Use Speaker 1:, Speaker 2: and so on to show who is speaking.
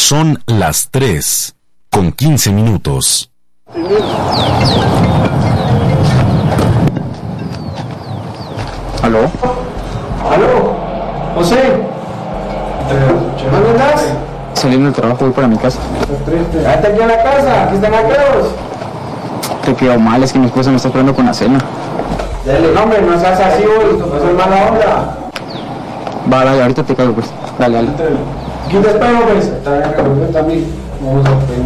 Speaker 1: Son las 3:15.
Speaker 2: ¿Aló?
Speaker 3: ¿Aló? José. ¿Dónde estás?
Speaker 2: Saliendo del trabajo, voy para mi casa.
Speaker 3: Quédate aquí en la casa, aquí están aquellos.
Speaker 2: Te quedó mal, es que mi esposa me está esperando con la cena.
Speaker 3: Dale, no, hombre, no seas así hoy, no seas mala onda.
Speaker 2: Va, dale, ahorita te caigo, pues. Dale.
Speaker 3: Aquí te espero, pues. Está bien, también. Vamos a